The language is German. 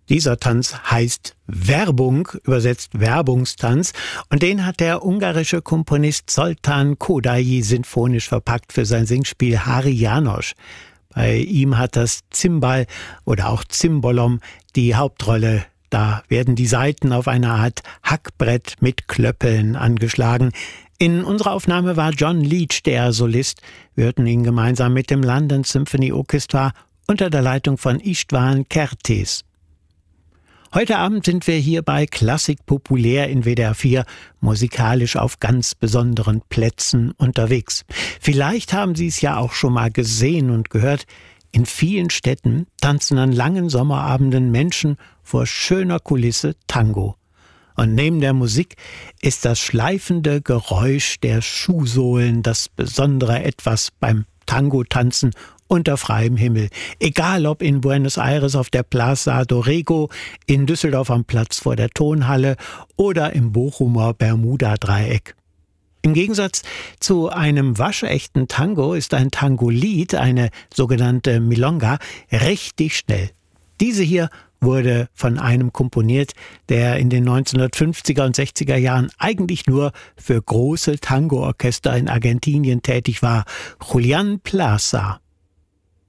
Dieser Tanz heißt Werbung, übersetzt Werbungstanz, und den hat der ungarische Komponist Zoltán Kodály sinfonisch verpackt für sein Singspiel Háry János. Bei ihm hat das Zimbal oder auch Zimbolom die Hauptrolle. Da werden die Saiten auf einer Art Hackbrett mit Klöppeln angeschlagen. In unserer Aufnahme war John Leach der Solist. Wir hörten ihn gemeinsam mit dem London Symphony Orchestra unter der Leitung von István Kertész. Heute Abend sind wir hier bei Klassik Populär in WDR 4, musikalisch auf ganz besonderen Plätzen unterwegs. Vielleicht haben Sie es ja auch schon mal gesehen und gehört. In vielen Städten tanzen an langen Sommerabenden Menschen vor schöner Kulisse Tango. Und neben der Musik ist das schleifende Geräusch der Schuhsohlen das besondere Etwas beim Tango-Tanzen unter freiem Himmel. Egal ob in Buenos Aires auf der Plaza Dorrego, in Düsseldorf am Platz vor der Tonhalle oder im Bochumer Bermuda-Dreieck. Im Gegensatz zu einem waschechten Tango ist ein Tangolied, eine sogenannte Milonga, richtig schnell. Diese hier wurde von einem komponiert, der in den 1950er und 60er Jahren eigentlich nur für große Tango-Orchester in Argentinien tätig war, Julián Plaza.